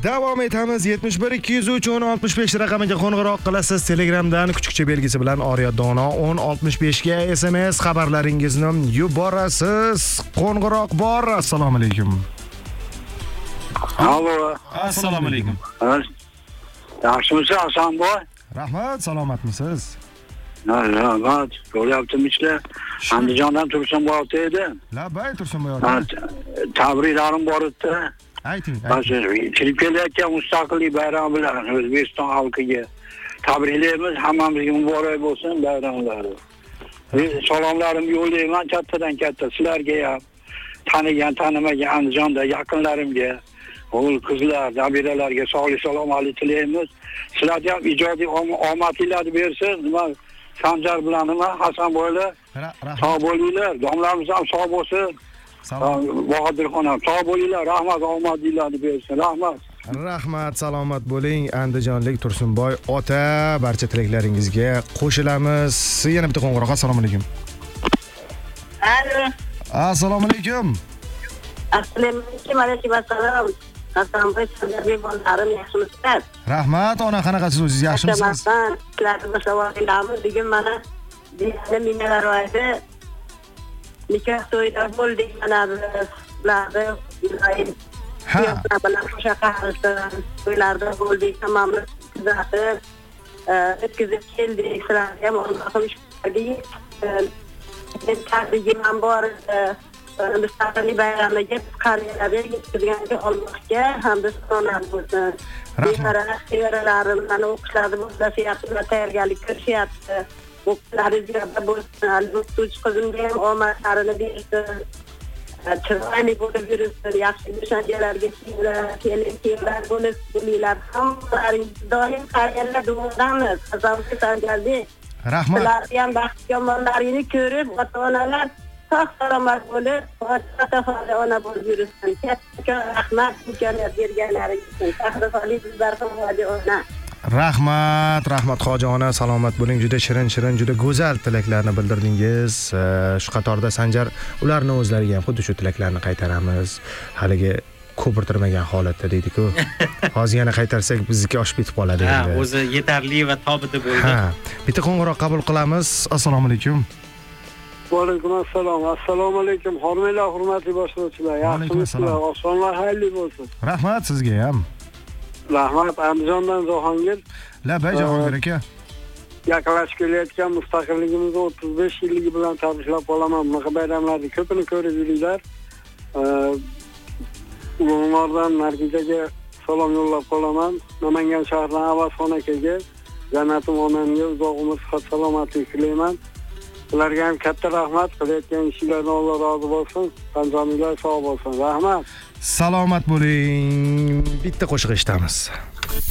Davom etamiz. 71 203 1065 raqamiga qo'ng'iroq qilasiz. Telegramdan kuchukcha belgisi bilan Oriya Dono 1065 ga SMS xabarlaringizni yuborasiz. Qo'ng'iroq bor. Assalomu alaykum. Alo. Assalomu alaykum. Yaxshimisiz Hasanboy? Rahmat, salomatmisiz? Rahmat. Ko'ryaptimizlar. Andijondan Tursunboy ota edi. Labay Tursunboy ota. Tabriklarim bor edi. Ayting. Kirib kelayotgan mustaqillik bayrami bilan O'zbekiston xalqiga tabriklaymiz. Hammamizga muborak bo'lsin bayramlari. Salomlarimni yo'llayman kattadan katta sizlarga ham, tanigan, tanimagan Andijonda yaqinlarimga, o'g'il qizlar, nabiralarga sog'lik salomatlik tilaymiz. Sizlarga ham ijodiy omadinglarni bersin. Nima Sanjar bilan nima Hasanboylar sog' bo'linglar. Domlamiz ham sog' bo'lsin. Bahodirxon ham sog' bo'linglar. Rahmat, omadinglarni bersin. Rahmat. Rahmat, salomat bo'ling. Andijonlik Tursunboy ota, barcha tilaklaringizga qo'shilamiz. Yana bitta qo'ng'iroq. Assalomu alaykum. Alo. Assalomu alaykum. Assalomu alaykum. Hasanboy sizlarga bo'larim yaxshimisizlar? Rahmat, ona qanaqasiz o'zingiz, yaxshimisiz? Sizlarga savollarim bugun mana minalar oyda nikoh to'yida bo'ldik mana bizlarda ha bilan o'sha to'ylarda bo'ldik, hammamiz kuzatib o'tkazib keldik. Sizlarga ham Allohim men tabrigim ham bor edi. Mustaqillik bayramiga qariyalarga yetkazganiga Allohga hamd sanolar bo'lsin. Rahmat. Mana o'qishlarni boshlashyapti, tayyorgarlik ko'rishyapti. O'qishlari ziyoda bo'lsin. O'qituvchi qizimga ham omadlarini bersin. Chiroyli bo'lib yursin. Yaxshi nishonlarga kelin bo'linglar. Hammalaring doim qariyalar duodamiz. Azobga sanjardik. Rahmat. Sizlarga ham baxtli omonlaringni ko'rib, ota-onalar salomat bo'lib, ota-onalar ona bo'lib yursin. Katta rahmat imkoniyat berganlaringiz uchun. Tahrifali bizlar ona. Rahmat hoji ona, salomat bo'ling. Juda shirin, juda go'zal tilaklarni bildirdingiz. Shu qatorda Sanjar ularni o'zlariga ham xuddi shu tilaklarni qaytaramiz. Haligi ko'pirtirmagan holatda deydi-ku. Hozir yana qaytarsak bizniki oshib ketib qoladi endi. Ha, o'zi yetarli va tobida bo'ldi. Ha, bitta qo'ng'iroq qabul qilamiz. Assalomu alaykum. Va alaykum assalom. Assalomu alaykum. Hurmatli boshlovchilar. Yaxshimisizlar? Osmonlar xayrli bo'lsin. Rahmat sizga ham. Rahmat. Andijondan Jahongir. Labay Jahongir aka. Yaqinlashib kelayotgan mustaqilligimizni 35 yilligi bilan tabriklab qolaman. Bunaqa bayramlarni ko'pini ko'rib yuringlar. Ulug'nordan Nargizaga salom yo'llab qolaman. Namangan shahridan Avazxon akaga, Jannatim onamga uzoq umr, sihat, salomatlik tilayman. Ularga ham katta rahmat. Qilayotgan ishinglardan Alloh rozi bo'lsin. Tanzoniylar sog' bo'lsin. Rahmat. Salomat bo'ling. Bitta qo'shiq eshitamiz.